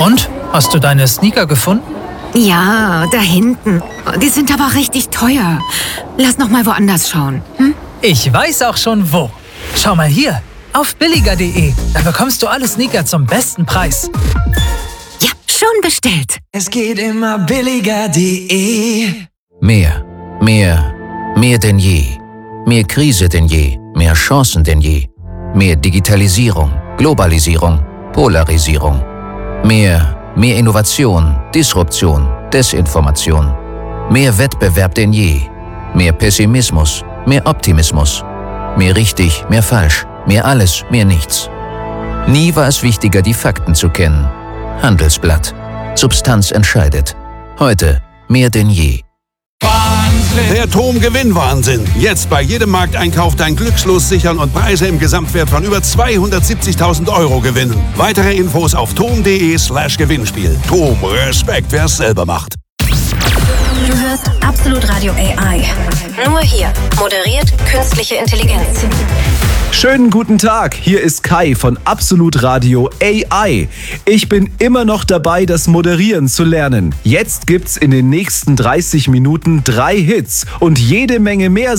Und? Hast du deine Sneaker gefunden? Ja, da hinten. Die sind aber richtig teuer. Lass noch mal woanders schauen. Hm? Ich weiß auch schon wo. Schau mal hier, auf billiger.de. Da bekommst du alle Sneaker zum besten Preis. Ja, schon bestellt. Es geht immer billiger.de. Mehr denn je. Mehr Krise denn je, mehr Chancen denn je. Mehr Digitalisierung, Globalisierung, Polarisierung. Mehr Innovation, Disruption, Desinformation. Mehr Wettbewerb denn je. Mehr Pessimismus, mehr Optimismus. Mehr richtig, mehr falsch, mehr alles, mehr nichts. Nie war es wichtiger, die Fakten zu kennen. Handelsblatt. Substanz entscheidet. Heute mehr denn je. Der TOM-Gewinnwahnsinn. Jetzt bei jedem Markteinkauf dein Glückslos sichern und Preise im Gesamtwert von über 270.000 € gewinnen. Weitere Infos auf tom.de/Gewinnspiel. TOM, Respekt, wer es selber macht. Du hörst Absolut Radio AI. Nur hier. Moderiert künstliche Intelligenz. Schönen guten Tag, hier ist Kai von Absolut Radio AI. Ich bin immer noch dabei, das Moderieren zu lernen. Jetzt gibt's in den nächsten 30 Minuten 3 Hits und jede Menge mehr